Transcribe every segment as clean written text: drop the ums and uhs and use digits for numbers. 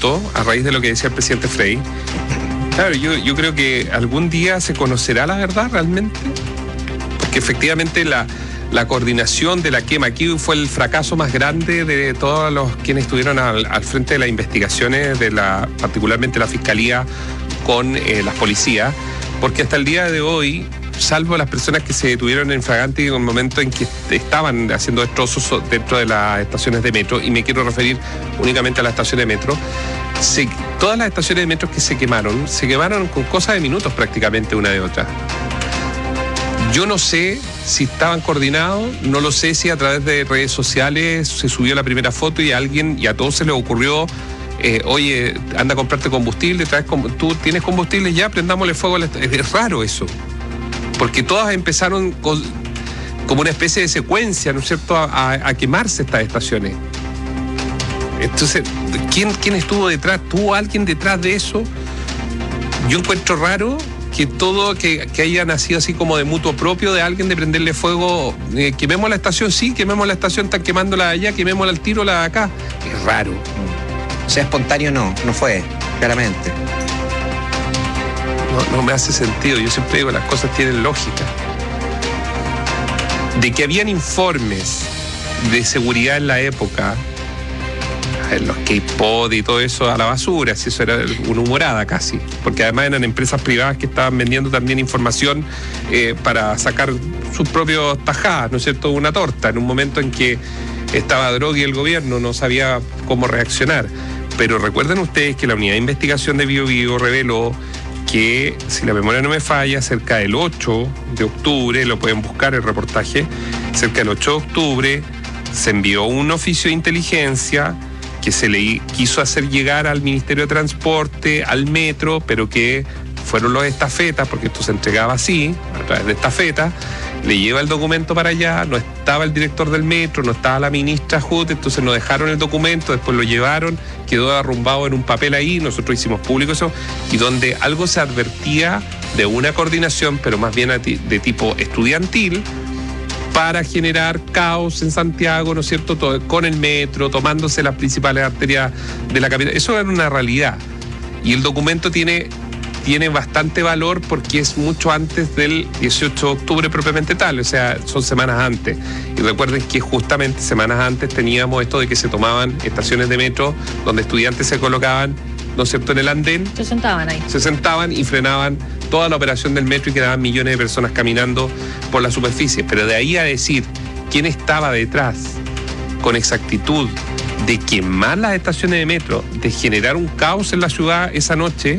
pregunto, a raíz de lo que decía el presidente Frey, claro, yo creo que algún día se conocerá la verdad realmente, porque efectivamente la coordinación de la quema aquí fue el fracaso más grande de todos los quienes estuvieron al frente de las investigaciones, particularmente la Fiscalía con las policías, porque hasta el día de hoy, salvo las personas que se detuvieron en flagrante en el momento en que estaban haciendo destrozos dentro de las estaciones de metro, y me quiero referir únicamente a las estaciones de metro, todas las estaciones de metro que se quemaron con cosas de minutos prácticamente una de otra. Yo no sé si estaban coordinados, no lo sé si a través de redes sociales se subió la primera foto y a todos se les ocurrió, oye, anda a comprarte combustible, tú tienes combustible, ya prendámosle fuego. Es raro eso, porque todas empezaron como una especie de secuencia, ¿no es cierto?, a quemarse estas estaciones. Entonces, ¿quién estuvo detrás? ¿Tuvo alguien detrás de eso? Yo encuentro raro que haya nacido así como de mutuo propio de alguien de prenderle fuego. Quememos la estación, sí, quememos la estación, están quemándola de allá, quemémosla al tiro, la de acá. Es raro. O sea, espontáneo no fue, claramente. No me hace sentido. Yo siempre digo, las cosas tienen lógica. De que habían informes de seguridad en la época, los K-Pod y todo eso a la basura, si eso era una humorada casi, porque además eran empresas privadas que estaban vendiendo también información para sacar sus propios tajadas, ¿no es cierto?, una torta, en un momento en que estaba droga y el gobierno no sabía cómo reaccionar. Pero recuerden ustedes que la unidad de investigación de Bío Bío reveló que, si la memoria no me falla, cerca del 8 de octubre, lo pueden buscar el reportaje, cerca del 8 de octubre se envió un oficio de inteligencia que se le quiso hacer llegar al Ministerio de Transporte, al metro, pero que fueron los estafetas, porque esto se entregaba así, a través de estafetas. Le lleva el documento para allá, no estaba el director del metro, no estaba la ministra Hood, entonces nos dejaron el documento, después lo llevaron, quedó arrumbado en un papel ahí, nosotros hicimos público eso, y donde algo se advertía de una coordinación, pero más bien de tipo estudiantil, para generar caos en Santiago, ¿no es cierto?, con el metro, tomándose las principales arterias de la capital. Eso era una realidad. Y el documento tiene bastante valor porque es mucho antes del 18 de octubre propiamente tal, o sea, son semanas antes. Y recuerden que justamente semanas antes teníamos esto de que se tomaban estaciones de metro donde estudiantes se colocaban, ¿no es cierto?, en el andén. Se sentaban ahí. Se sentaban y frenaban toda la operación del metro y quedaban millones de personas caminando por la superficie. Pero de ahí a decir quién estaba detrás con exactitud de quemar las estaciones de metro, de generar un caos en la ciudad esa noche,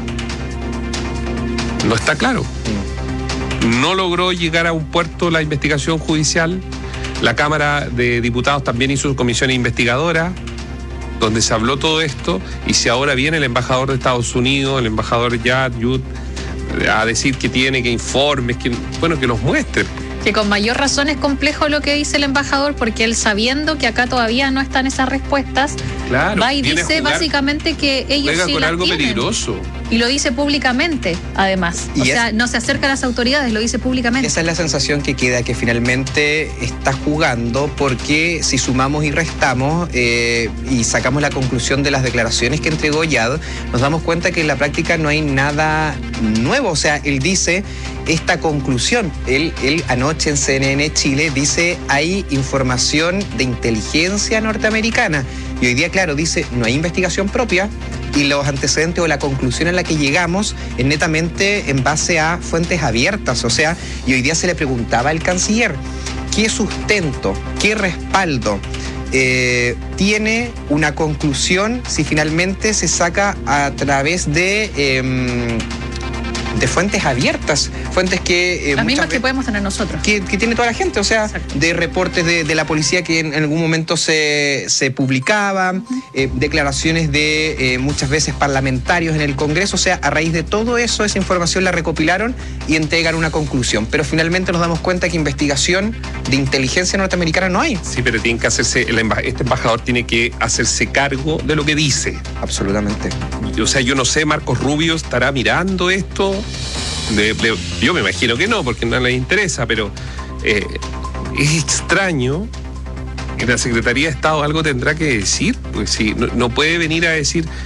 no está claro. No logró llegar a un puerto la investigación judicial. La Cámara de Diputados también hizo su comisión investigadora, donde se habló todo esto, y si ahora viene el embajador de Estados Unidos, el embajador Yud, a decir que tiene, que informes, que los muestre. Que con mayor razón es complejo lo que dice el embajador, porque él, sabiendo que acá todavía no están esas respuestas, claro, va y dice básicamente que ellos sí con las algo tienen. Peligroso. Y lo dice públicamente, además. O sea, no se acerca a las autoridades, lo dice públicamente. Esa es la sensación que queda, que finalmente está jugando, porque si sumamos y restamos y sacamos la conclusión de las declaraciones que entregó Yad, nos damos cuenta que en la práctica no hay nada nuevo. O sea, él dice esta conclusión. Él anoche en CNN Chile dice: hay información de inteligencia norteamericana. Y hoy día, claro, dice, no hay investigación propia, y los antecedentes o la conclusión a la que llegamos es netamente en base a fuentes abiertas. O sea, y hoy día se le preguntaba al canciller, ¿qué sustento, qué respaldo tiene una conclusión si finalmente se saca a través de fuentes abiertas, fuentes que... las mismas que podemos tener nosotros. Que tiene toda la gente, o sea, exacto, de reportes de la policía que en algún momento se publicaban, declaraciones de muchas veces parlamentarios en el Congreso. O sea, a raíz de todo eso, esa información la recopilaron y entregan una conclusión. Pero finalmente nos damos cuenta que investigación de inteligencia norteamericana no hay. Sí, pero tiene que hacerse, este embajador tiene que hacerse cargo de lo que dice. Absolutamente. O sea, yo no sé, Marcos Rubio estará mirando esto. Yo me imagino que no, porque no les interesa, pero es extraño. La Secretaría de Estado algo tendrá que decir, pues sí, no puede venir a decir